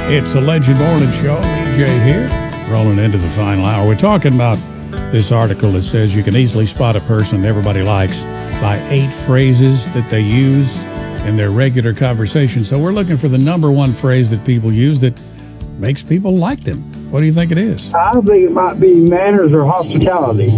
It's the Legend Morning Show. EJ here, rolling into the final hour. We're talking about this article that says you can easily spot a person everybody likes by 8 phrases that they use in their regular conversation. So we're looking for the number one phrase that people use that makes people like them. What do you think it is? I think it might be manners or hospitality.